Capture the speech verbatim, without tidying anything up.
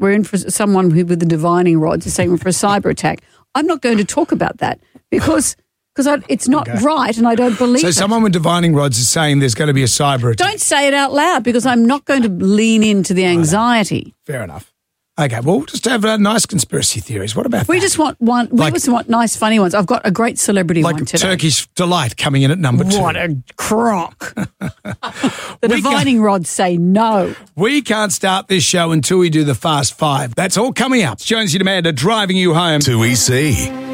we're in for someone who with the divining rods is saying we're for a cyber attack. I'm not going to talk about that because because it's not okay. right and I don't believe so it. So someone with divining rods is saying there's going to be a cyber attack. Don't say it out loud because I'm not going to lean into the anxiety. Fair enough. Okay, well, we'll just have uh, nice conspiracy theories. What about we that? just want one. We like, just want nice, funny ones. I've got a great celebrity like one today. Turkish Delight coming in at number two. What a crock. The divining rods say no. We can't start this show until we do the Fast Five. That's all coming up. Jonesy and Amanda driving you home. two E C.